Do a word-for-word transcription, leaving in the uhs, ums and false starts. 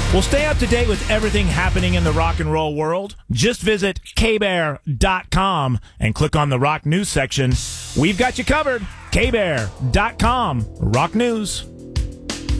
Well, stay up to date with everything happening in the rock and roll world. Just visit K Bear dot com and click on the rock news section. We've got you covered. K Bear dot com, rock news.